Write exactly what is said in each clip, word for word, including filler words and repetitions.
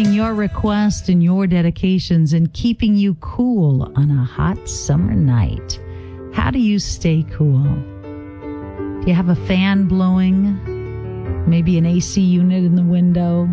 honoring your requests and your dedications and keeping you cool on a hot summer night. How do you stay cool? Do you have a fan blowing? Maybe an A C unit in the window?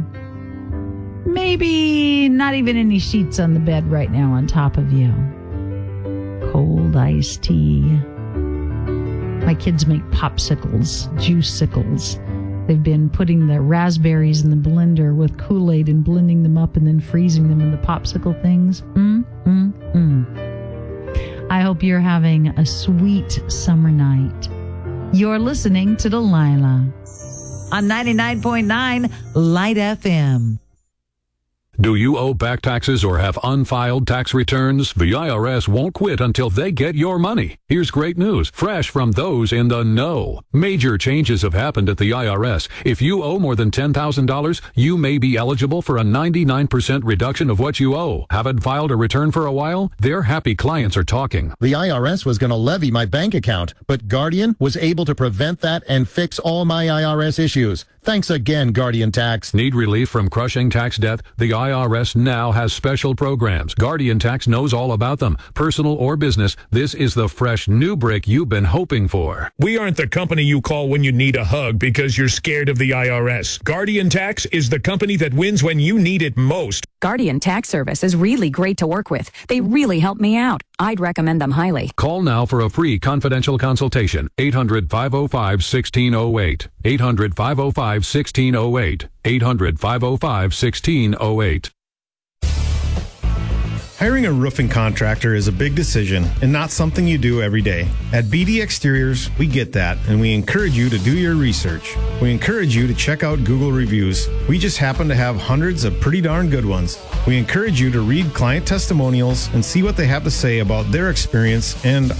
Maybe not even any sheets on the bed right now on top of you. Cold iced tea. My kids make popsicles, juice-sicles. They've been putting the raspberries in the blender with Kool-Aid and blending them up and then freezing them in the popsicle things. Mm, mm, mm. I hope you're having a sweet summer night. You're listening to Delilah on ninety-nine point nine Light F M. Do you owe back taxes or have unfiled tax returns? The I R S won't quit until they get your money. Here's great news, fresh from those in the know. Major changes have happened at the I R S. If you owe more than ten thousand dollars, you may be eligible for a ninety-nine percent reduction of what you owe. Haven't filed a return for a while? Their happy clients are talking. The I R S was going to levy my bank account, but Guardian was able to prevent that and fix all my I R S issues. Thanks again, Guardian Tax. Need relief from crushing tax debt? The I R S now has special programs. Guardian Tax knows all about them. Personal or business, this is the fresh new break you've been hoping for. We aren't the company you call when you need a hug because you're scared of the I R S. Guardian Tax is the company that wins when you need it most. Guardian Tax Service is really great to work with. They really help me out. I'd recommend them highly. Call now for a free confidential consultation. eight hundred, five oh five, one six oh eight. eight hundred, five oh five, one six oh eight. eight hundred, five oh five, one six oh eight. Hiring a roofing contractor is a big decision and not something you do every day. At B D Exteriors, we get that, and we encourage you to do your research. We encourage you to check out Google reviews. We just happen to have hundreds of pretty darn good ones. We encourage you to read client testimonials and see what they have to say about their experience and